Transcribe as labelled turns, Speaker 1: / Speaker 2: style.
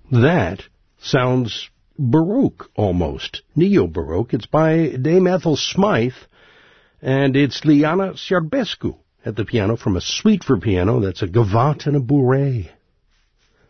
Speaker 1: That sounds Baroque, almost. Neo-Baroque. It's by Dame Ethel Smythe, and it's Liana Sciarbescu at the piano from a suite for piano. That's a Gavotte and a Bourrée.